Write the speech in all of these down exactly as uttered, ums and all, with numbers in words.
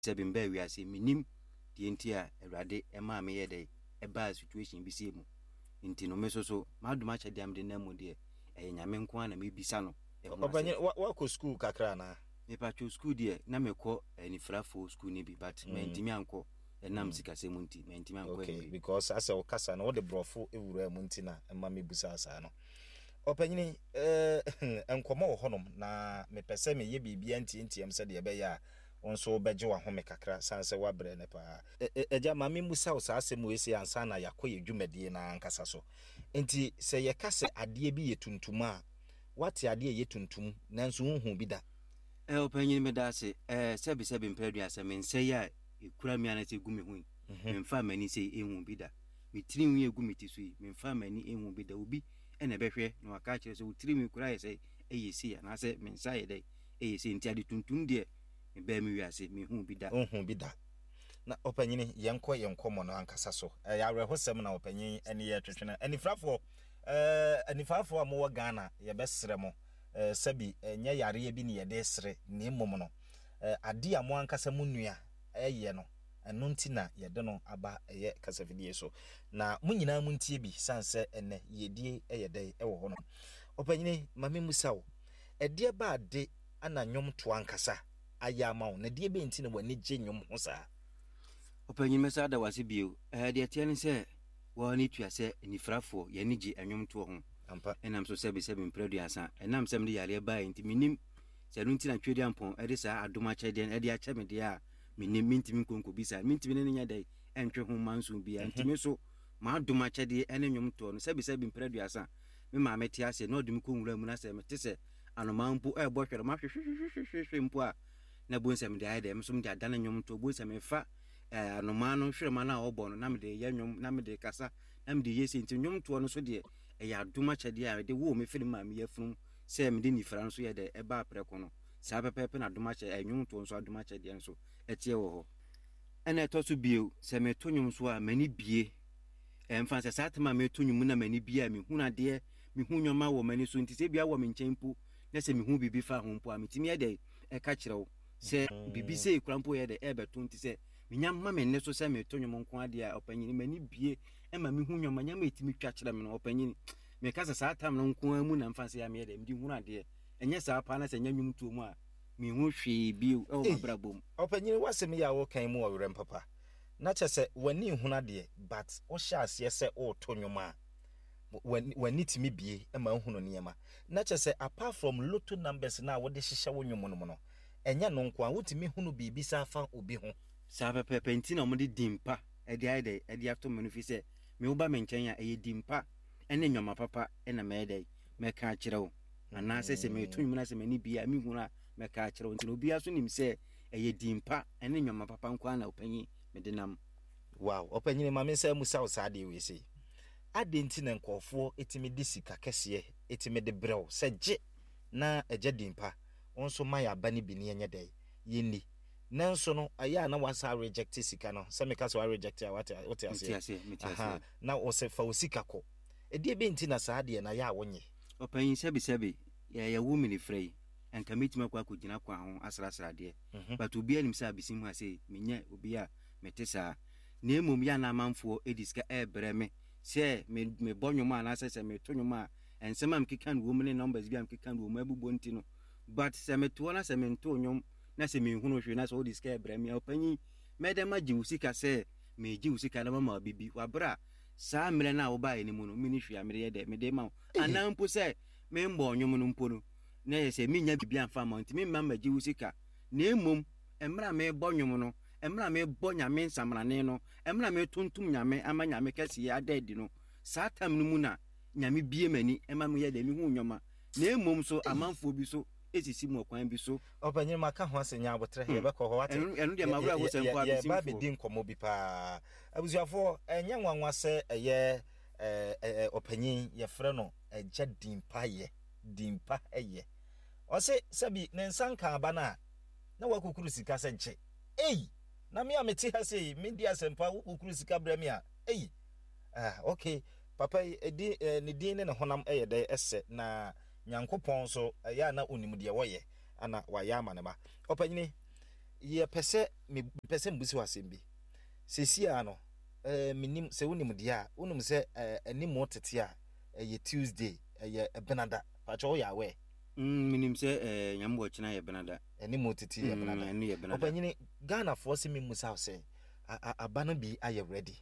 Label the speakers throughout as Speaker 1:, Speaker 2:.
Speaker 1: seven be we ase minim die enti a Awurade ema me yede e ba situation bi sie mu enti no me so so maduma chede am de na mu de e nyame nko ana me bisa no
Speaker 2: e ho obanye wa ko school kakra na
Speaker 1: me pa cho school de na me ko anifrafo school ni bi but me ntimi anko enam sika se mu nti me ntimi anko
Speaker 2: okay because asa o kasa na wo de brofo ewura mu nti na ema me bisa asa no opanyini eh enkomo wo honom na me pese me ye bibia nti nti am se de be ya onso beje wa home kakra sanse wa bre ne pa eja ma me musa o saase mu esi ansa na yakoye dwumadie na nkasa so nti se ye kase ade bi ye tuntum a wate ade ye tuntum nanso hu bi da
Speaker 1: eh opanyini me da se eh sebi sebi mpredua se me nse ya ekura mi ana se gu me hu me mfa mani se ehu bi da me tiri hu egu me tisu me mfa mani ehu bi da obi ene behwe na waka kire se utiri mi kura ye se eyesi ya na se me nsa ye dai eyesi nti ade tuntum de me ba mi wiase me hu bi da
Speaker 2: hu bi da na opanyini yenko yenkomo no ankasa so eh ya rehosem na opanyin ene ye twetwena anifrafo eh anifrafo amowa Ghana ye besere mo eh sabi nya yare bi ne ye de sere ne mmom no eh ade amo ankasa munua eye no eno nti na ye de no aba eye kasafidie so na munyina mu ntie bi sanse ene yedie eye de ewo ho no opanyini mame musawo ede ba ade ana nwom to ankasa aya ma wo na de be nti na wani gye nwom ho saa
Speaker 1: opanyini mesa da wase bio eh de tie ne se wo ni tua se nifrafo ye ni gye nwom to ho
Speaker 2: ampa
Speaker 1: enam so sebi sebi mpredua san enam sem de yare ba nti minim se no nti na twedi ampon ede saa adoma chede ede ache me de a minim mintimi konko bisa mintimi ne nya dai entwe ho manso bia ntimi so ma adoma chede ene nwom to no sebi sebi mpredua san me ma meti ase na odum ko nwura mu na se meti se anoma mpo e bo hwere ma hwehwehwehwe mpo a na bo nsem de aide me so me de adana nwom to bo nsem fa anoma no hwere ma na obo no na me de ye nwom na me de kasa na me de yesi nti nwom to no so de e ya adoma chede a de wo me firi ma me yafunu se me de nifra no so ye de e ba preko no sa pepepe na adoma chede enwom to so adoma chede nso etie wo ho ene to so bio se me to nwom so a mani bie emfa se satema me to nwom na mani bie a me hu na de me hu nwoma wo mani so nti se bia wo me nkyempu na se me hu bibi fa ho mpo a metimi ye de e ka kirewo se bibi se ekrampo ye de e beto nti se me nya ma me ne so se me to nwom nko ade a opanyini mani bie e ma me hu nwoma nya ma etimi twa kire me no opanyini me ka se satam no nko amu na mfa se ya me ye de me di hu na de enye sa pa na se nya nwom to mu a me hu hwe bi e o mabrabom
Speaker 2: opanyini wasem ya wo kan mu owrem papa na chese wani hu na de but o sha ase se o to nwom a wani timi bie e ma hu no niema na chese apart from lotto numbers na wo de hihye wo nwom no no enya no nko a wotimi hu no bibi sa fa obi ho
Speaker 1: sa pepe nti na mo de dimpa e de aide e de ato me no fi se me wo ba me nchen ya e dimpa ene nwoma papa e na me de me ka kirewo ana se se me to nwom na se mani bia me hu na me ka kirewo nti no bia so nim se e dimpa ene nwoma papa nko ana opanyi me de nam
Speaker 2: wow opanyini ma me se musa usade we se ade nti na nkofo etimi de sika kese etimi de brew se gye na eje dimpa onso ma ya bani bi ne enye dai yeni nanso no aya na wasa reject sika no se me ka so reject a what what ase aha na o se fa osika ko ede be nti na saade na ya wonye
Speaker 1: opanyi sebi sebi ya ya wo mini frey enka metima kwa kugina kwa ho asrasra de but obi anim sa bisim ha se menya obi a metesa na emom ya na amanfo ediska e breme se me me bonwoma na se me tonwoma ensema mkikan wo mne numbers bi amkikan wo mabubo nti no but se me to na se me ntonyom na se me hunu hwe na se odiska e breme opanyi mede maji usika se me ji usika na mama bibi wabra sa mre na wo ba eni mu no mini hwe amre ye de me de ma anampo se me mbo nwom no mpo no na ye se me nya bibi amfa ma nti me mama ji usika na emom emra me bonwom no emra me bo nyame nsamrane no emra me tuntum nyame ama nyame kase ya adadi no satam no mu na nyame bie mani ema mu ye de mi hu nwoma na emom so amanfo bi so esisi mu okwan bi so
Speaker 2: opanyi maka ho asenya abotre ye be ko ho wate
Speaker 1: enu de mawura ho sempo
Speaker 2: abisi ba be din komo bi pa abusuafo enya nwanwa se eye eh opanyi ye frɛ no eja dimpa ye dimpa eye o se sabi ne nsanka aba na na wakukuru sika se nche ei na me ameti ha sei me dia sempa ukuru sika brami a ei ah okay papa edi ne din ne honam eye de esse na nyankopon so ya na onim de woye ana waya ama ne ba opanyini ye pese me pese mbusi wasembi sesia no eh minim se wonim dia a wonim se anim otete a eh Tuesday eh Benada pacho ya we
Speaker 1: mm minim se eh nyambo china ye Benada
Speaker 2: anim otete ye Benada
Speaker 1: enu ye Benada
Speaker 2: opanyini Ghana for se mimusa se abano bi aye ready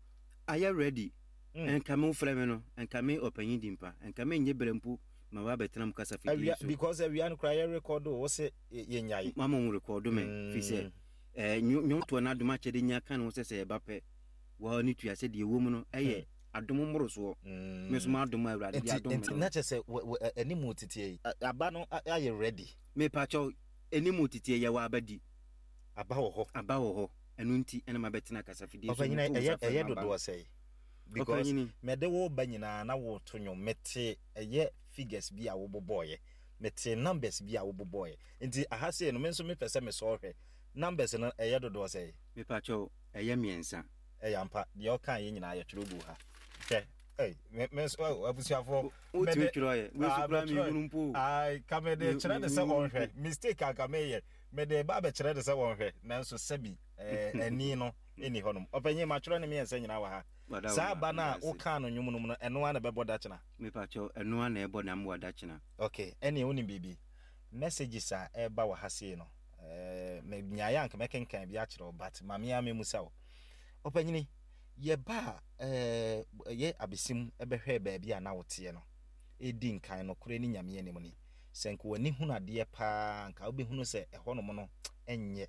Speaker 1: aye ready enka me ufre me no enka me opanyin dimpa enka me nye brempu ma ba betram kasa fidi
Speaker 2: so because every an cry record o se ye nyai
Speaker 1: mama mu record me fi se eh nyo to na adoma chede nya kan wo se se e ba pe wa ni tua se de wo mu no eye adom moro so me so ma adom awrade de adom
Speaker 2: enti na che se ani mu titie aba no aye ready
Speaker 1: me pa cho ani mu titie ye wa abadi
Speaker 2: aba wo ho
Speaker 1: aba wo ho enu nti ena ma betina kasa fidi
Speaker 2: so eye eye dodo say because me de wo ba nyina na wo to nyo mete eye figures bi a wo boboye mete numbers bi a wo boboye nti aha se no me nso me pese me so hwe numbers no eye dodo say
Speaker 1: me pa cho eye miensa
Speaker 2: eye ampa de o kan ye nyina ye twero bu ha hwe eh me so abusuafo
Speaker 1: me de twero ye we so bra mi hunumpo
Speaker 2: ai ka me de kire de se won hwe mistake aka me ye me de ba be kire de se won hwe nanso sabi eh ani no eni honum openye ma twero ne me ensa nyina wa ha sa ba na wo kan no nwum no eno ana bebo da chena
Speaker 1: me pa cho eno ana ebo na mwa da chena
Speaker 2: okay ene woni bibi messages a e ba wa hase no eh me nyaaya anka mekenkan bi a kire but mame a me musa wo opanyini ye ba eh ye abesim ebehwe ba bia na wote no edi nkan no kure ni nyame anim ni senko wani hunu ade pa anka obehunu se ehonom no enye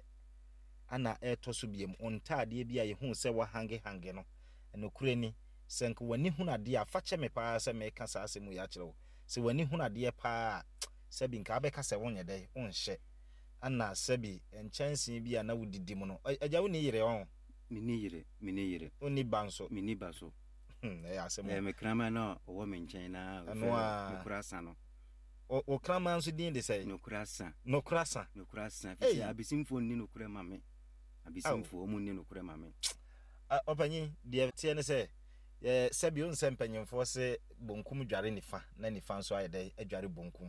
Speaker 2: ana etoso biem onta ade bia ye hu se wa hange hange no no kure ni senko wani hunu ade a fache me pa se me kasa asemu ya kire wo se wani hunu ade pa sebi nka abeka se wonye dai onhye ana sebi enchansi bia na wudidi mu no agya wo ni yire won
Speaker 1: mini yire mini yire
Speaker 2: oni banso
Speaker 1: mini baso
Speaker 2: hmm eh asemu
Speaker 1: eh me krama no owo me nchen na
Speaker 2: no
Speaker 1: kurasa no
Speaker 2: o o krama nso din de say
Speaker 1: no kurasa
Speaker 2: no kurasa
Speaker 1: no kurasa fi abisimfo ni no kure mame abisimfo omu ni no kure mame
Speaker 2: opanyi de tie ne say eh sebi on sempanyemfo se bonkum dware nifa na nifa nso ayede adware bonkum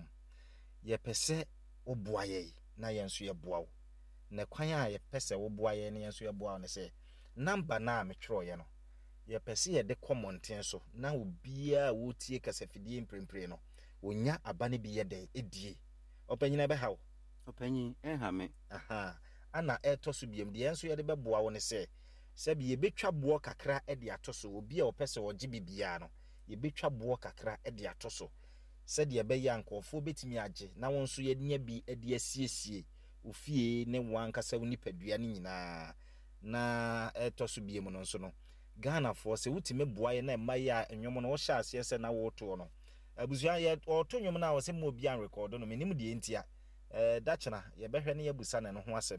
Speaker 2: ye pese oboaye na yenso ye boawo na kwan a ye pese oboaye na yenso ye boawo ne say number na metwero ye no ye pese ye de commenten so na obia wo tie kasafidie mprempre no onya abane bi ye de edie opanyina be hawo
Speaker 1: opanyi enha me
Speaker 2: aha ana etoso biem de yenso ye de be boawo ne say sebi ye betwa boa kakra e de atoso obi a opese ogi bibia no ye betwa boa kakra e de atoso se de be ya nkofo betimi age na wonso ye nya bi e de asiesie ofie ne wankasa woni padua ne nyina na etoso biem no nso no Ghana for se wutime boa ye na maye a enwom no wo hya ase se na wo to no abusua ye oto nwom na wo se mo bia record no menim de entia eh dachena ye behwe ne ye busa na no ho asem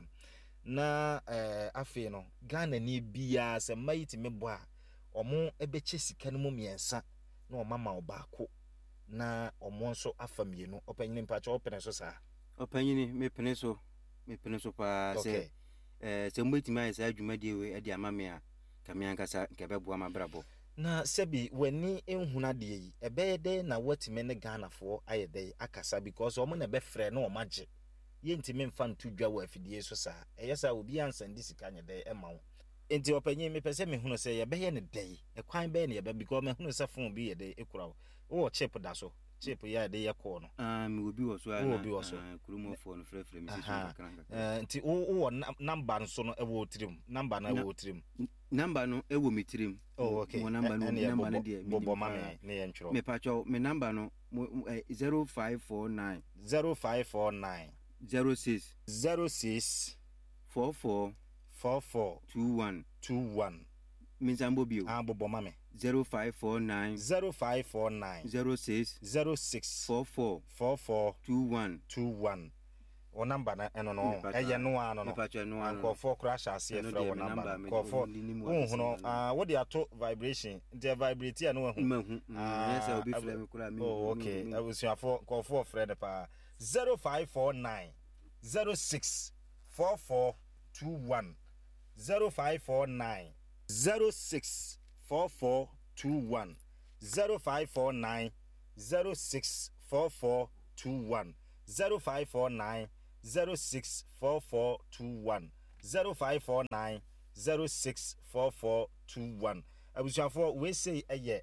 Speaker 2: na eh afi no Ghana ni bia se mayi me boa omo ebeche sika no mu miensa na omama obako na omo nso afamienu opanyini mpacha opene so sa
Speaker 1: opanyini me pene so me pene so pa se eh se mbetima ya sa adwumade we e de amame a kamianka sa kebeboa mabrabo
Speaker 2: na sebi wani enhuna de yi ebede na watime ne Ghana fo ayede akasa because omo na be frɛ na omagye yentime mfa ntudwa wa afidie so sa eyesa obi ansandi sika nyede ema wo enti opanyi me pese me hunu se ye be ye ne dai e kwan be ne ye be because me hunu se fon bi ye de ekura wo chip da so chip ya de ye ko no
Speaker 1: ah me obi wo so ana
Speaker 2: obi wo so
Speaker 1: kurumo fo no frɛ frɛ me se so kranka
Speaker 2: eh enti wo wo number nso no e wo tirim number na e wo tirim
Speaker 1: number no e wo mitrim
Speaker 2: oh okay
Speaker 1: mo number no number no de
Speaker 2: bobo mame ne ye ntwro
Speaker 1: me pacho me number no zero five four nine
Speaker 2: zero five four nine
Speaker 1: zero six
Speaker 2: zero six
Speaker 1: four four
Speaker 2: four four
Speaker 1: two one
Speaker 2: two one
Speaker 1: Minzambo bio
Speaker 2: ah bobo mame
Speaker 1: zero five four nine
Speaker 2: zero five four nine
Speaker 1: zero six
Speaker 2: zero six
Speaker 1: four four
Speaker 2: four four
Speaker 1: two one
Speaker 2: two one o number na eno no eye no ano no anko for crash ase fra o number ko for unhuno ah wo de ato vibration the vibrate ya no hu
Speaker 1: yes obi frɛ me kura me
Speaker 2: oh okay abusuafo ko for frɛ de pa zero five four nine zero six four four two one zero five four nine zero six four four two one zero five four nine zero six four four two one zero five four nine zero six four four two one zero five four nine zero six four four two one. Abusuafo we say eye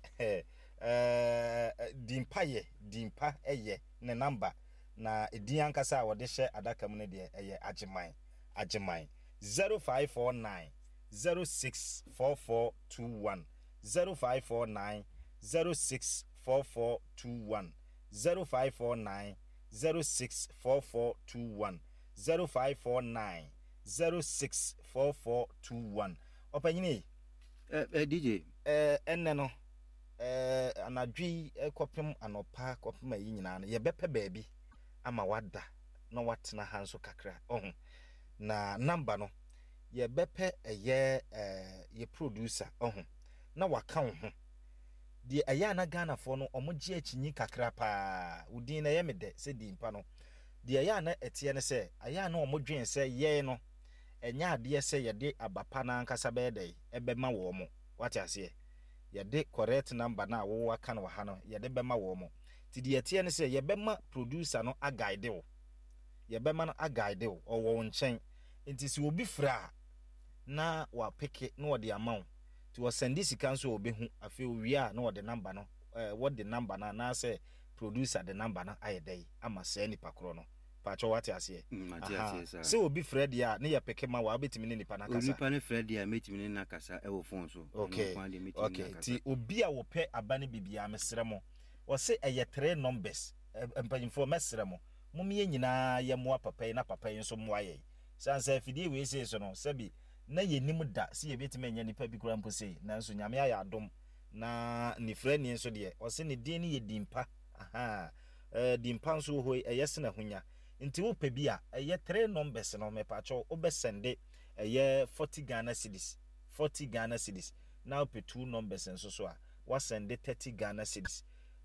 Speaker 2: eh dimpaye dimpa eye ne number na edin ankasa a wode hye adaka mu ne de eye ageman ageman zero five four nine zero six four four two one zero five four nine zero six four four two one zero five four nine zero six four four two one zero five four nine zero six four four two one. Opanyini
Speaker 1: eh eh D J
Speaker 2: eh enne no eh anadwi ekopem anopa kopem ayi nyina no ye bepe baabi ama wada na watena hanso kakra ohun na number no ye bepe eye eh ye producer ohun na waka ho de aya na Ghana fo no omogye achinyi kakra pa udin na ye mede se dimpa no de aya na etie ne se aya na omodwen se ye no enya ade se ye de abapa na ankasa be dey ebe ma wo mo wate ase ye de correct number na wo waka no ha no ye de be ma wo mo ti de etie ne se ye be ma producer no a guide wo ye be ma no a guide wo owo nchen nti si obi fra na wa peke na wo de amount ti wo send sika nso obehu afi owia na wo de number no eh what the number na na say producer the number na ayedai ama se nipa kro no pacho wate ase se obi Fred ya na ye peke ma wa betimi ne nipa na kasa
Speaker 1: nipa ne Fred ya metimi ne na kasa e wo phone so
Speaker 2: okay okay ti obi a wo pe abane bibia mesere mo wo se eye three numbers empanyimfo mesere mo mumye nyina ye mo papa na papa nso mo aye sanse fidie we se so no sebi na yenim da se ye betimi nya nipa bi kura mpo sei nanso nyame aya adom na ni Fred ni nso de wo se ne din ni ye dimpa aha eh dimpa nso ho eye se na hunya nti wo pe bia eye three numbers no me pacho obe sende eye forty Ghana cedis forty Ghana cedis now pe two numbers nso so a wa sende thirty Ghana cedis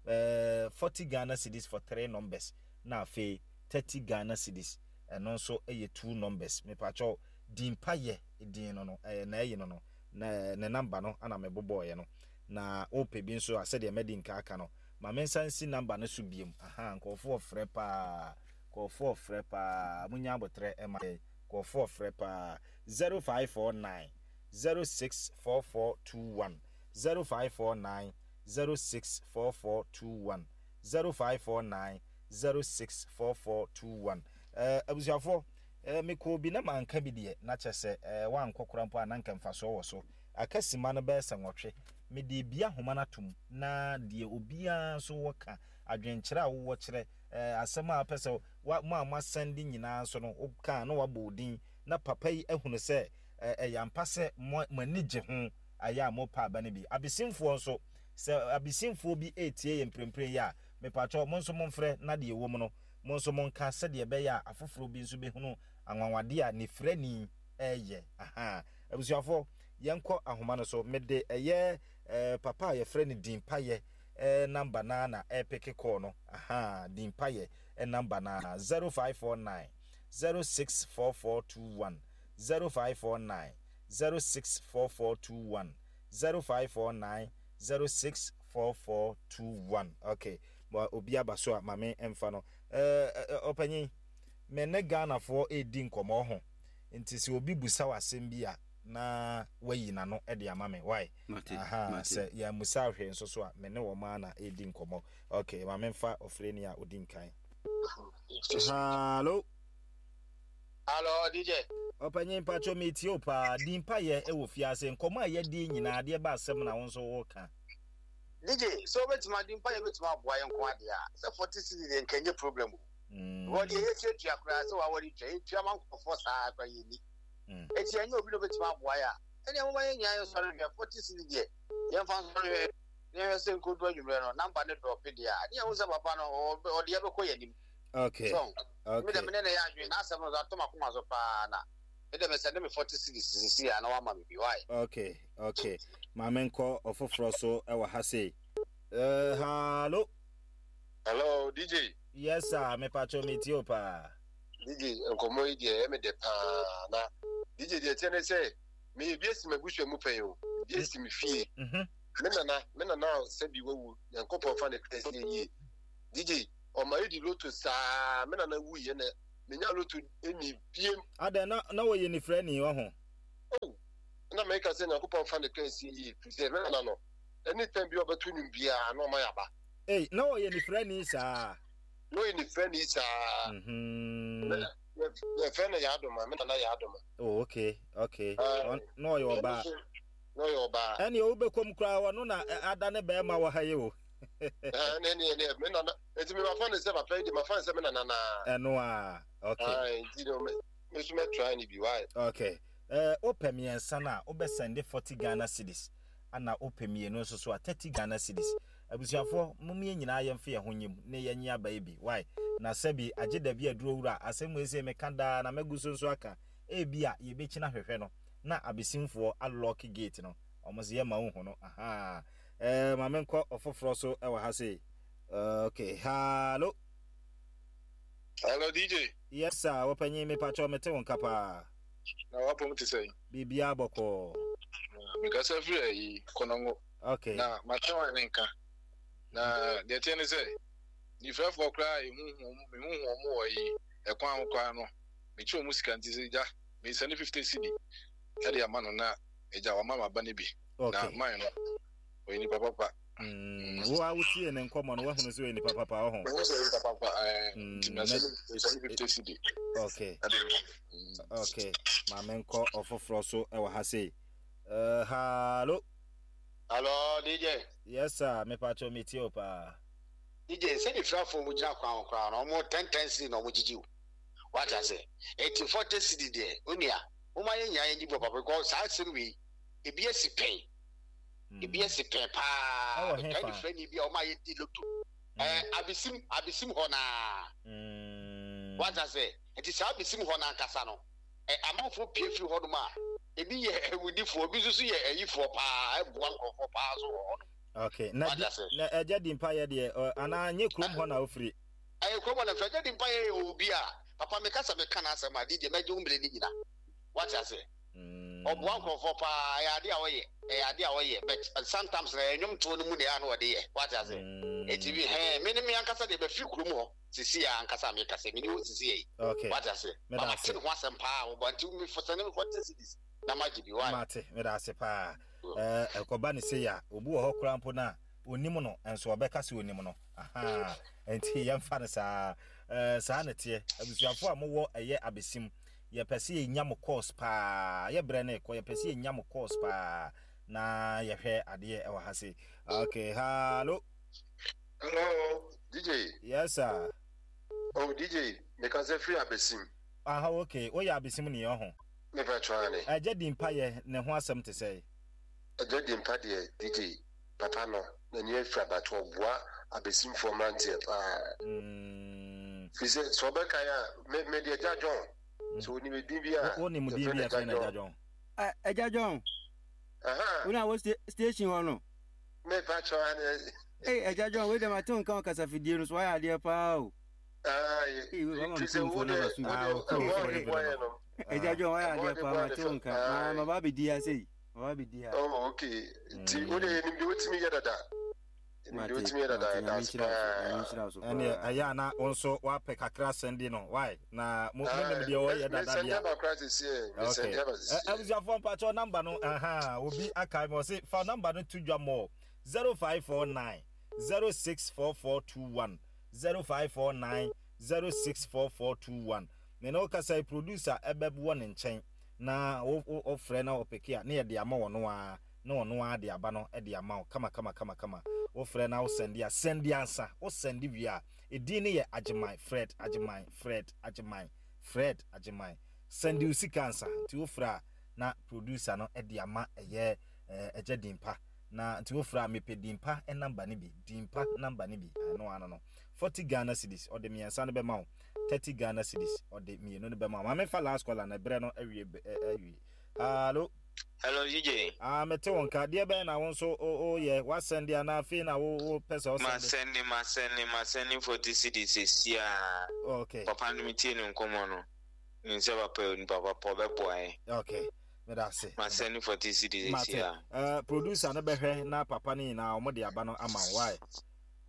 Speaker 2: eh forty Ghana cedis for three numbers na fe thirty Ghana cedis eno nso eye two numbers me pacho dimpa ye edin no no eh na ye no no na ne number no ana me bobo ye no na wo pe bi nso a se de medinka aka no ma mensansi number no so biem aha nkofo frɛ pa kofo frɛ pa munya botre ema kofo frɛ pa zero five four nine zero six four four two one zero five four nine zero six four four two one zero five four nine zero six four four two one. eh abusuafo eh me ko bi na manka bi de na kyese eh wan kokora mpo ananka mfaso wo so akasima no be sanwotwe me de bia homa na tum na de obia so woka adwenkyere a wo kyere eh asema apese wa ma ma sandi nyina so no oka na wabodin na papa yi ehunu se eh yampase manige ho aya mo pa ba ne bi abisimfo nso se abisimfo bi etie ye mprempren ya me pacho mo nso mo mfre na de ewo mo no mo nso mo nka se de be ya afoforo bi nso be hunu anwanwade a ne frani eye aha abusuafo yenko ahoma no so mede eye eh papa ye frani dimpa ye eh number na na epic call no aha dimpa ye eh number na zero five four nine zero six four four two one zero five four nine zero six four four two one zero five four nine zero six four four two one. Okay mo obi abaso a mame emfa no eh opanyin me ne Ghana for edi nkomo ho nti se obi busa wasem bi a na wayi na no e de amame why aha se ya musa hwe nso so a me ne wo ma na edi nkomo. Okay mame emfa ofre ni a odi nkan. Hello
Speaker 3: Hello D J
Speaker 2: opanyin pacho meti opa dimpa ye e wo fiase nkomo a ye di nyina de ba asem na won so wo ka
Speaker 3: D J so betima dimpa ye betima aboa ye nko ade a se forty cedis de nkenye problem mm wo de ye chetu akura se wa wori twa twa man ko for sa akwa ye ni mm eti anya obi no betima aboa ya ene mo ye nya ye so re forty cedis de ye fa so re ye se nko do adwumre no number ne drop de a ne wo se papa no o de ye be ko ye nim.
Speaker 2: Okay
Speaker 3: so
Speaker 2: okay
Speaker 3: me de me ne ya adwe na se mo za to makoma so pa na me de me send me forty cedis sisi ya na wa ma me bi why.
Speaker 2: Okay okay mamenko ofoforo so e wa ha sei eh hello
Speaker 3: hello D J.
Speaker 2: Yes sir me pacho meti opa
Speaker 3: D J nkomo yi de me de pa na D J de tene say me bi esi maguhwe mu pen o bi esi me fie mhm me na na me na na se bi wawu yankopon fa ne kesi yi D J o ma yi di loto sa me na na wu ye na
Speaker 4: me nya lotu eni biem
Speaker 2: ada na na wo ye ni frɛ ni wo ho
Speaker 4: oh na me ka se na kupon fa de kan si yi present me na no anytime bi obetu ni bia na o ma yaba
Speaker 2: eh na wo ye ni frɛ ni sa
Speaker 4: no ye ni frɛ ni sa
Speaker 2: mhm
Speaker 4: ye frɛ na ya do ma me na ya do ma
Speaker 2: oh okay okay no yo ba
Speaker 4: no yo ba
Speaker 2: ani o be kom kra wo no na ada ne be ma wo ha ye o
Speaker 4: eh ne ne ne me na enti me ma fa ne se ba pay di ma fa ne se me na na na
Speaker 2: eno a okay
Speaker 4: ah enti do me me so me try ni bi why
Speaker 2: okay eh open me ensa na o be send forty Ghana cedis ana open me no so so thirty Ghana cedis abusuafo mumie nyina ye mfe ye honyem ne ye nya ba ebi why na sabi ageda bi aduro wura asemu ese me kanda na maguso nso aka e bia ye be kina hwehwe no na abesimfo unlock gate no omoze ye ma wo ho no aha eh mamenko ofoforo so e wa ha sei okay hello
Speaker 4: hello D J
Speaker 2: yes sir wopanyi me pacho mete won kapa
Speaker 4: na wapo mti sei
Speaker 2: bibia boko
Speaker 4: because free yi konongo
Speaker 2: okay
Speaker 4: na macho nka na de tene sei ni frɛ for cry hu hu hu hu mo yi e kwan kwan no me chi o musika nti ja me send fifty cedi e de amano na eja wa mama ba ne bi na man no o ni papa papa
Speaker 2: mm wo a wutie ne nkomo no wa hunu so ni papa papa ho
Speaker 4: wo so ni papa papa eh na send fifty cedi
Speaker 2: okay okay mamenko ofoforo so e wa ha sei uh hello
Speaker 3: hello D J
Speaker 2: yes sir me pacho metio pa
Speaker 3: D J say the platform mu jira kwa kwa no mo ten ten cedi no mo gigiu what I say eighty forty cedi there onia o ma yenya yen gibo papa because sa sirwi e bi esi pen e bi esi pen pa e ka di friend bi o ma ye di loto eh abisim abisim ho na mm what I say it is abisim ho na nkasa no eh amafo pie fi ho no ma e bi ye ewudifo bi so so ye ayifo pa e boa nkofo pa so ho no
Speaker 2: okay na na eja di mpa ye de ana nye krom ho na ofri
Speaker 3: ay krom na feja di mpa ye obi a papa me kasa me kana asema di de meje umbre ni nyina what I say mm obo ankofo pa ya de a wo ye ya de a wo ye but sometimes na enyum to no mu ne ya no de ye what I say eti bi he me ni me ankasa de be fi krom ho sisi ya ankasa me kasa me ni wo sisi ye
Speaker 2: okay
Speaker 3: what I say papa se ho asem pa wo banti mi for sene me forty cedis na magibi why
Speaker 2: mate me da se pa eh ekoba ne se ya obu wo hokra mpo na onim no enso obeka se onim no aha enti yemfa ne sa eh sa na tie abusuafo amowo eye abesim ye pese ye nyam course pa ye bre na ekọ ye pese ye nyam course pa na ye hwe ade e wa ha se okay hello
Speaker 4: hello D J
Speaker 2: yes sir
Speaker 4: oh D J me kan say free abesim
Speaker 2: aha okay o ya abesim ne ye ho
Speaker 4: me fa try ne
Speaker 2: aje di mpa ye ne ho asem te sei
Speaker 4: aje di mpa de D J papa no na ni afra bato boa abesim for mantie pa mm fise so be kan ya me me de jajon so ni me din bia
Speaker 2: o ni mu din bia fe na jajon
Speaker 1: eh eh jajon
Speaker 4: aha
Speaker 1: una wo station ho no
Speaker 4: me fa try ne
Speaker 1: eh eh jajon we dem aton kan kasa fidie no so ya de pa o
Speaker 4: ah
Speaker 1: eh we mama mtu fo na basu
Speaker 4: ah
Speaker 1: eh jajon wa ya de pa ma ton kan ma ba bi dia sei ma ba bi dia
Speaker 4: oh okay ti o de ni bi wetimi ya dada ni bi wetimi ya dada that's fine
Speaker 2: and aya na onso wa pe kakra send no why na mo mo de o ya dada dia okay abuja phone pacho number no aha obi aka me say phone number no to dwa mo zero five four nine zero six four four two one zero five four nine zero six four four two one me no ka say producer ebebu ne nchen na o frɛ na opeke a na ye de ama wono a na wono a de aba no e de ama kama kama kama kama o frɛ na o send ya send answer o send wi a edi ne ye Agemai Fred Agemai Fred Agemai Fred Agemai send you sika answer ti o frɛ na producer no e de ama eye eje dimpa na ti o frɛ me pe dimpa e number ne bi dimpa number ne bi no ano no forty Ghana cedis o de me answer no be ma thirty Ghana cedis or the me no be ma ma me fa last call na bre no awie awie hello
Speaker 3: hello D J
Speaker 2: ah mete won ka de be na won so o ye wa send ya na afi na wo pesa o send
Speaker 5: ma send ma send ma send forty cedis sia
Speaker 2: okay
Speaker 5: papa no metie no nkomo no nse papa ni papa po be boy
Speaker 2: okay me da se
Speaker 5: ma send forty cedis sia
Speaker 2: uh producer no be hwe na papa ni na o mo de aba no ama why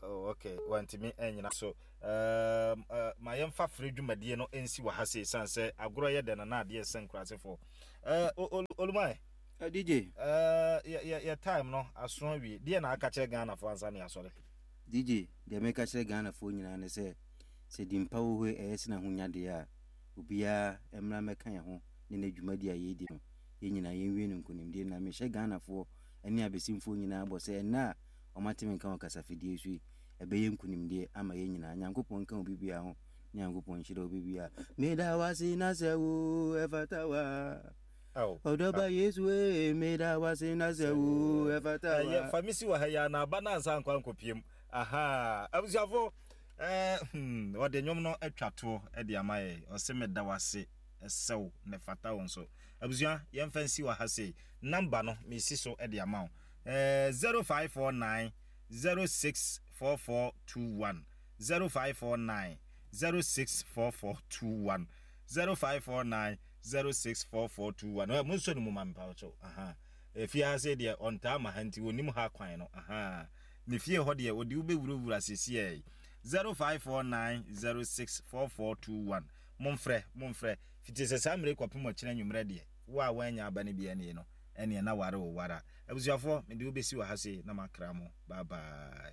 Speaker 2: oh, okay. Want me and so um uh my young fa free dwumadie no ensi wa ha sei san say agoro ye de na na de sen krase for uh olumai
Speaker 1: D J
Speaker 2: uh ya ya time no aso wi de na aka kire Ghana for ansa ne asore
Speaker 1: D J de me ka kire Ghana for nyina ne se se dimpa wo he esina hunya de a obia emra meka ye ho ne na dwumadi a ye di no ye nyina ye nwie ne nkonimde na me hye Ghana for ene abesimfo nyina bo se na o matime kan kasafidie su ebeye nkunimde ama ye nyina nyankopon kan obibia ho nyankopon hire obibia meda wasi na sewu efatawa
Speaker 2: oh
Speaker 1: odoba yesu e meda wasi na sewu efatawa
Speaker 2: ya famisi wa ya na ba na ansa nkwa nkopiem aha abusiafo eh hmm o de nyom no atwato e de amaye o se meda wasi esew ne fatawo nso abusia ye mfansi wa ha sei number no mesi so e de amawo eh zero five four nine zero six four four two one zero five four nine zero six four four two one zero five four nine zero six four four two one eh mun so ni mu mampa cho aha e fi ha se de on ta ma hanti wonim ha kwan no aha me fie ho de odi ube wurawura sesi e zero five four nine zero six four four two one monfrɛ monfrɛ fiti se samre kwapem mo kire nwumre de wa wa anya aba ne bia ne no ene na ware wo wara abusuafo me de obesi wa ha se na makra mo bye bye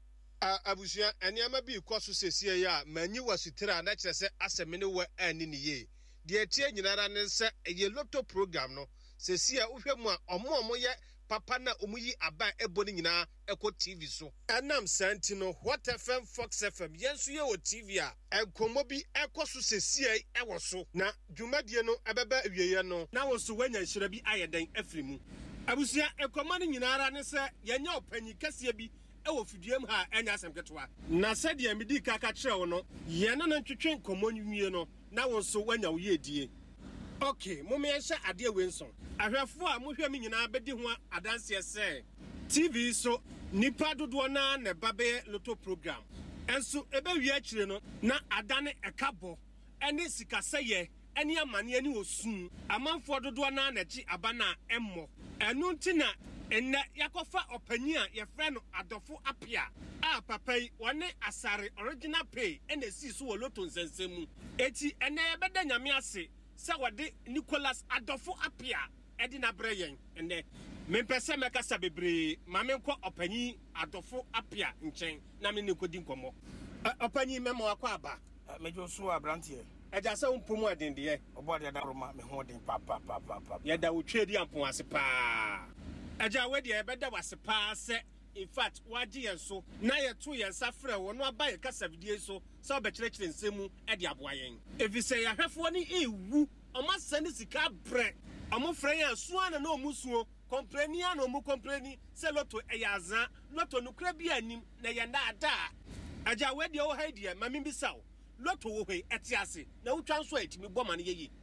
Speaker 6: abusua eniama bi kwaso sesie ya manyi wasutira na kire se asemene wa ani ne ye de tie nyinara ne se ye lotto program no sesie uhwe mu a omo omo ye papa na omuyi aba ebo ni nyina eko T V so enam santi no What F M Fox F M yenso ye o T V a enkomo bi ekoso sesie ewo so na dwumadie no ebeba awieye no na wo so wanya nhira bi ayeden afrimu abusia enkomo ni nyinara ne se yenya opanyi kase bi ewo fiduem ha enya asemketwa na se de amidi kaka kire wo no ye na ntwetwe enkomo nwie no na wo so wanya wo ye die. Okay, mo me ehye ade wenson. Ahwefo a mo hwe me nyina bedi ho adanse ese. T V so nipa dodo na ne babe lotto program. Enso ebe wi akire no na adane ekabo. Ene sikaseye, ene amane ani osun. Amanfo dodo na na chi abana emmo. Enu ntina enne yakofa opanyi a ye frɛ no adofo apia. A papa yi wone asare original pay ene si so wo lotto nsensemu. Eti ene ebeda nyame ase. Sa wade Nicholas Adolfo Apia edina breyen ene mempese meka sabebre mame nko opanyi Adolfo Apia nchen na me ne kodi nkomo opanyi memo akwa aba
Speaker 7: mejo so abrantie
Speaker 6: eja se umpomu adende ye
Speaker 7: obode da roma me ho den pa pa pa pa
Speaker 6: ye da wotwedi ampon ase pa eja we de ebeda wase pa se in fact waji yenso na ye to yensa frɛ wo no aba ye kasavidie so so obekyerekire nsemu e de aboa yen efise ya hwefo ni ewu omo sende sika bre omo frɛ yan suana na omu suo kompleni na omu kompleni se lotto e yazan lotto no kra bi anim na ye na ada aja we de wo haidie mami bisaw lotto wo he etiase na wotwa nso atimi boma ne yeyi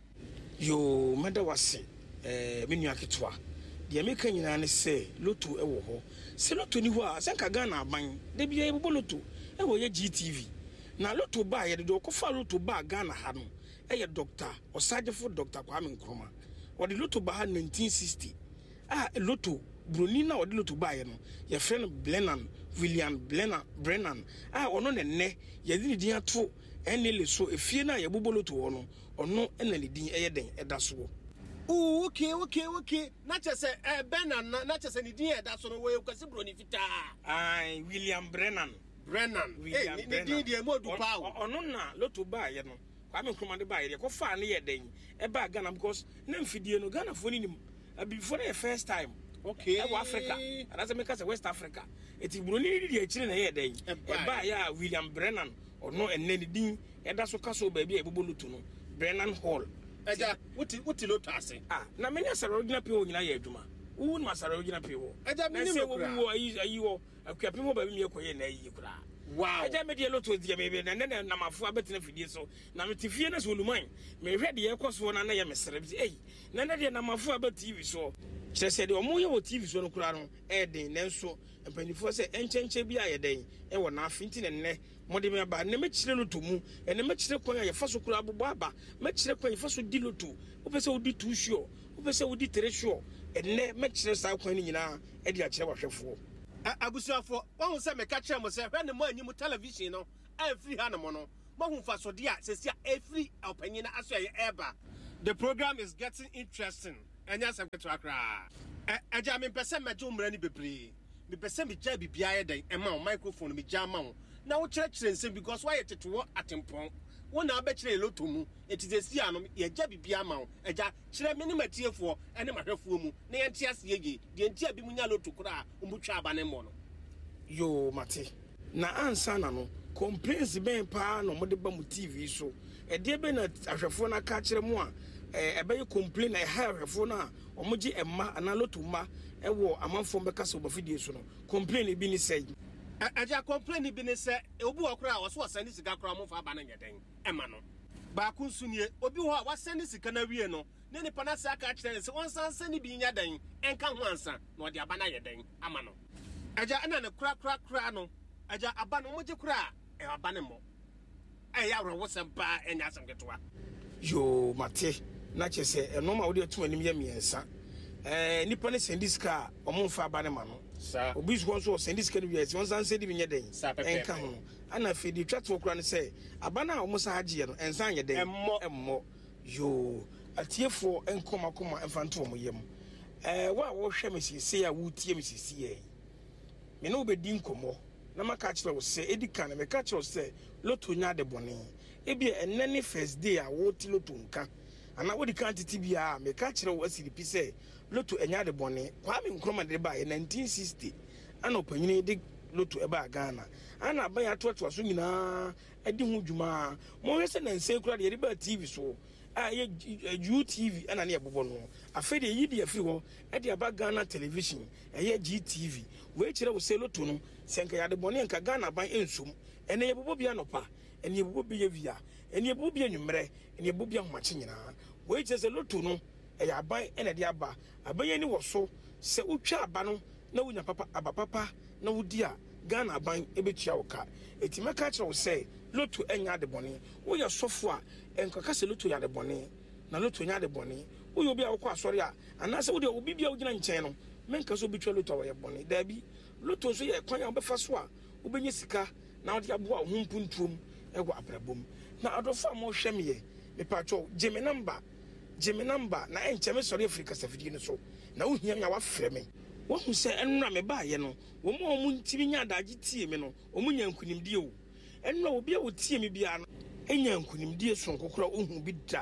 Speaker 7: yo meda wase eh menu aketwa de me kan nyina ne se lotto e wo ho se lotto ni ho a se nka Ghana aban de bia e bo lotto e wo ye G T V na lotto ba ye de ko fa lotto ba Ghana ha no e ye doctor osagefo Doctor Kwame Nkrumah wo de lotto ba ha nineteen sixty ah lotto broni na wo de lotto ba ye no ye friend Blennan William Blennan Brennan ah ono ne ne ye de din ato ene le so efie na ye bobo lotto wo no ono ena le din e ye den e da so.
Speaker 6: Oh, okay, okay, okay. Not just a uh, Brennan, not just an idea that's on the way of Brony Vita.
Speaker 7: Aye, William Brennan.
Speaker 6: Brennan,
Speaker 7: William
Speaker 6: hey,
Speaker 7: Brennan.
Speaker 6: The more do power.
Speaker 7: Or no, na, lotto buy, you know. Kwame Nkrumah buy, you go far near then. A bag Ghana because Nemfidio no Ghana for him before the first time.
Speaker 6: Okay,
Speaker 7: Africa. And as a make us West Africa. It's Bruni, the children here then. A buy, yeah, William Brennan, or no, and Nelly Dean, and that's what Castle baby, a Bubulutuno. Brennan Hall.
Speaker 6: Eja what what lotto ase
Speaker 7: ah na menya sare original pe wo nyina ye adwuma wo ma sare original pe wo
Speaker 6: eja me ni
Speaker 7: me wo ayi ayi wo akuape mo ba mi ekoye na ayi kura
Speaker 6: wow
Speaker 7: eja me de lotto dia me be na na na mafo abetena fidie so na me tifie na so luman me hwe de ye koso na na ye mesere bi ei na na de na mafo abet T V so kire se de omo ye wo T V so no kura no e den na so empanifo se enchenche bi aye den e wo na afinti ne ne mode me ba ne me kire lotto mu ene me kire kwan ye faso kura abobo aba me kire kwan ye faso di lotto wo pese wo di two sure wo pese wo di three sure ene me kire sa kwan ni nyina e di a kire wahwefo
Speaker 6: abusuafo wɔn sɛ meka kyerɛ mo sɛ hwɛ ne mo anyim television no ɛfiri ha no mo no mo fa so dia sesia ɛfiri ɔpanyin na aso ɛyɛ ɛba. The program is getting interesting. Enya sɛ ketewa kra. Ɛgya me pɛsɛ mɛgye umra ni bebree. Me pɛsɛ me gya bibia yɛ den ɛma wo microphone me gya ma wo. Na wo kyerɛkyerɛ nsɛm because why tetewo atempɔn. Wo na abɛkyerɛ loto mu. Eti de sia no yɛ gya bibia ma wo. Ɛgya kyerɛ me ne matiefoɔ ɛne mahwɛfoɔ mu. Na yɛnte ase yɛge. De ntia bi mu nya loto kra a umbutwa aba ne mo no.
Speaker 7: Yo mate. Na ansa na no complaints ben pa no mo de ba mu T V so. Ɛdeɛ bɛ na ahwɛfoɔ na ka kyerɛ mu a ɛbɛyɛ complain na ɛha ahwɛfoɔ no a ɔmogye ɛma anaa loto ma ɛwɔ amanfoɔ bɛka sɛ ɔbɛfidie so no complain bi ne sɛ
Speaker 6: agya complain bi ne sɛ obi wɔ koraa a wɔso wɔsɛne sika koraa ɔmomfa aba no nyɛ den ɛma no baako nso nie obi hɔ a wasɛne sika no awie no ne nipa no asa aka kyerɛ ne sɛ ɔnsan sɛne bi nya den ɛnka ho ansa na ɔde aba no ayɛ den ama no agya ɛna ne kora kora kora no agya aba no ɔmogye koraa ɛwɔ aba ne mmɔ ɛyɛ awerɛwosɛm paa ɛnyɛ asɛm ketewa
Speaker 7: yo mate na kyɛ sɛ ɛno ma wode atum anim yɛ mmiɛnsa ɛɛ nipa ne sɛndi sika a ɔmo mfa aba ne ma no obi so nso sɛndi sika no wiɛ sɛ ɔnsan sɛ de bi nyɛ den ɛnka ho ana afei de twa to kora ne sɛ aba no a ɔmo sa agyeɛ no ɛnsan nyɛ den ɛmmɔ yo atiefoɔ ɛnkɔma kɔma ɛmfa nto ɔmo yam ɛɛ wo a wɔhwɛ me siesie a wotie me siesie me ne wobɛdi nkɔmmɔ na maka kyerɛ wo sɛ ɛdi ka na meka kyerɛ wo sɛ loto nya de bɔne ebi ɛnɛ ne first day a wɔte loto nka ana wodi kan titi bia me ka kyerɛ wo asiri pi sɛ loto enya de bɔne Kwame Nkrumah de ba nineteen sixty ana opanyine de loto eba Ghana ana aban ya totoa so nyinaa edi ho dwuma mo hwɛ sɛ nanse kura de ba T V so a ye U T V ana ne yɛbobɔ no afɛ de yi de afiri hɔ ɛde aba Ghana television ɛyɛ G T V we kyerɛ wo sɛ loto no sɛ nka ya de bɔne nka Ghana ban ensum ɛne yɛbobɔ bia no pa ɛne yɛbobɔ bia via ɛne yɛbobɔ bia nwumrɛ ɛne yɛbobɔ bia homakye nyinaa we kyerɛ sɛ loto no ɛyɛ aban ɛna de aba aban ni wɔ so sɛ wotwa aba no na wonya papa aba papa na wodi a Ghana aban ebetua wo ka eti meka kyerɛ wo sɛ loto ɛnya de bɔne woyɛ sɔfo a ɛnkaka sɛ loto ya de bɔne na loto nya de bɔne woyɛ obi a wokɔ asɔre a anaasɛ wode obi bia wogyina nkyɛn no menka sɛ obitwa loto a wɔyɛ bɔne daabi loto nso yɛ kwan a wobɛfa so a wobɛnya sika na wode aboa wo ho mpuntuom ɛwɔ abrabom na adɔfo a mohwɛ meyɛ mepatwɔ gye me number gye me number na ɛnkyɛ me sɔre afiri kasafidie no so na wohia me a wafrɛ me wohu sɛ ɛnora me baayɛ no wɔn a wɔn ntimi nya adagye tie me no wɔn nya nkunimdie o ɛnora obi a wotie me bia no ɛnya nkunimdie so nkokora ohu bi da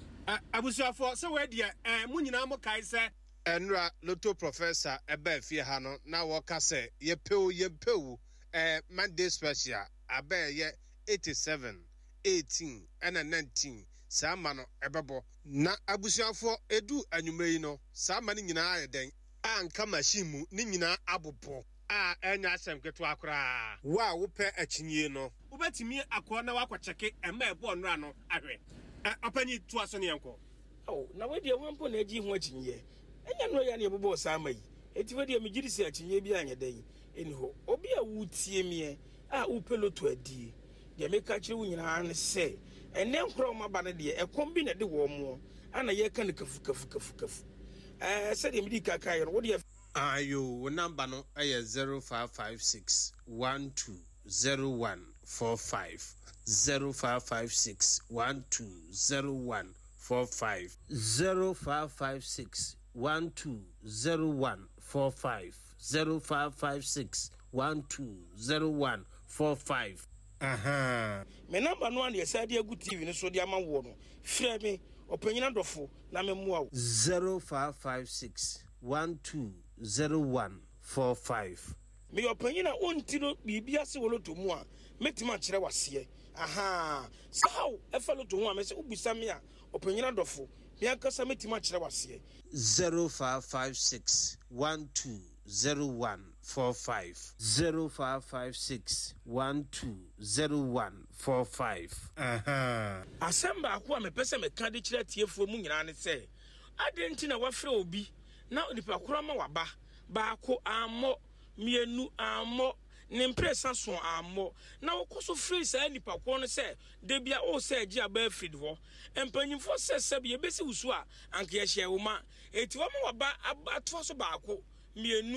Speaker 6: abusuafo sɛ wɔadeɛ ɛɛ mo nyinaa mo kae sɛ ɛnora loto professor ɛbɛ fie ha no na wɔka sɛ yɛpɛw yɛpɛw ɛɛ Monday special abɛ yɛ eighty-seven eighteen ɛna nineteen saa ma no ɛbɛbɔ na abusuafo edu anwummerɛ yi no saa ma no nyinaa ayɛ den a nka machine mu ne nyinaa abobɔ a ɛnya asɛm ketewa koraa wo a wopɛ akyinyie no wobɛtumi akɔ na wakɔkyɛke ɛma ɛbɔ nnora no ahwɛ ɔpanyi toa so ne yɛnkɔ
Speaker 7: awo na wɔdeɛ wɔmpo na agyi ho akyinyie ɛnya no yɛ ne yɛbobɔ saa ma yi ɛti wɔdeɛ megye de sɛ akyinyie bi anyɛ den ɛni hɔ obi a wotie meɛ a wopɛ loto adie deɛ meka kyerɛ wo nyinaa ne sɛ ɛnɛ nkora ɔma ba no deɛ ɛkɔm bi na de wɔ mo ana yɛka no kafu kafu kafu kafu ɛɛ sɛdeɛ mede kaka yɛ no wodeɛ
Speaker 6: ayo wo number no ɛyɛ zero five five six one two zero one four five zero five five six one two zero one four five zero five five six one two zero one four five zero five five six one two zero one four five.
Speaker 7: Aha. Me number no an yesa de agu T V no so de ama wo no. Frɛ me opanyina dɔfo na me moa wo.
Speaker 6: zero five five six one two zero one four five.
Speaker 7: Me opanyina onti no bibia se woloto mu a metima kyerɛ wase. Aha. Sao e fa loto ho a me se ubusa me a opanyina dɔfo me akasa metima kyerɛ wase.
Speaker 6: zero five five six one two zero one four five zero five five six one two zero one four five.
Speaker 7: Aha. Asamba ko a me pese me ka de kyerɛ tiefo mu nyina ne sɛ ade nti na wafrɛ obi na nipa kora ma waba baako ammo mienu ammo ne mpresa so ammo na wokoso free sa nipa ko no sɛ de bia o sɛ agi aba afrid ho empanyimfo sɛ sɛ bia besi wusu a anka yɛ hye wo ma eti wo ma waba atoa so baako mienu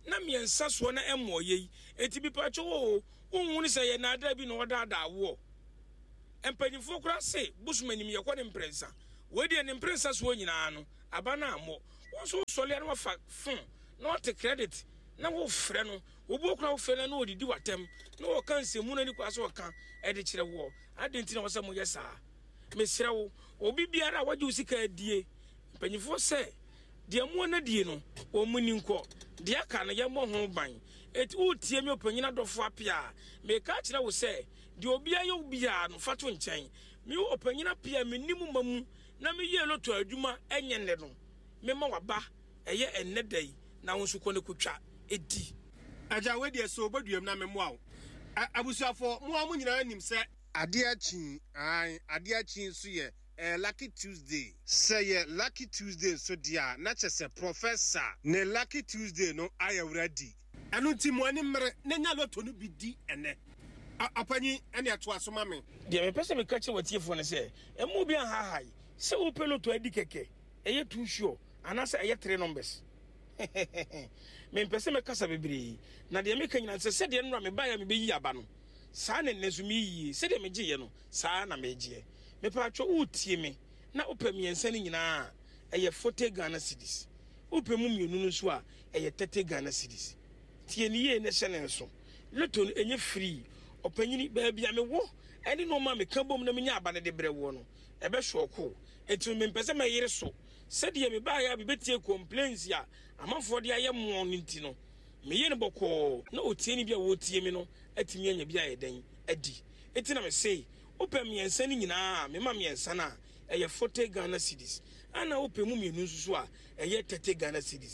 Speaker 7: na miensa so na emo ye enti bi pa cho wo ni se ye na ada bi na oda da wo empanyifo kura se busumanim ye kwa ne mprensa we de ne mprensa so nyina no aba na amo wo so sole na fa fun na ot credit na wo frɛ no wo bo kura wo frɛ na odidi watem na wo kan se mu na ni kwa so kan e de kyerɛ wo adenti na wo se mo ye saa mesrɛ wo obi biara waje usika adie empanyifo se de mo na die no wo mu ni nko de aka na ye mo ho ban eti utie mi opanyina dofo apia me ka kyerɛ wo se de obi ayo bia no fato nkyɛn mi opanyina pia me nimu mamu na me ye loto adwuma enye ne no me ma waba eye enne dai na wonsu kɔ ne kotwa edi
Speaker 6: aja we de so obaduam na me moa abusuafo mo amu nyina anim se ade achi ai ade achi so ye eh, Lucky Tuesday say ye Lucky Tuesday so dia na chese professor ne Lucky Tuesday no ayawradi anu ti mo ani mre na nya loto no bi di ene apanyi ene ato asoma me
Speaker 7: de me pese me ka che watiefo ne se emu bi an ha hai se wo peloto adi keke eye too sure anasa eye three numbers me pese me kasa bebre na de me kanyina se se de no me ba ya me beyi aba no saa ne nezumi yi se de me giye no saa na me giye me pa twa utie me na opamiensa ni nyina eye forty Ghana cedis opemu mienu no so a eye thirty Ghana cedis tie ni ye ne hyene nso loto enye free opanyini ba bia me wo ene no ma me kabom na me nya aba ne de bre wo no ebe shoko etu me pese me yire so se de me ba ya be betie complaints ya amanfo de aye mo no nti no me ye ne boko na otie ni bia wo tie me no atimi anya bia ye den adi eti na me say opem yensa ni nyina me ma me yensa na eye forty Ghana cedis ana opemu mienu nso so a eye thirty Ghana cedis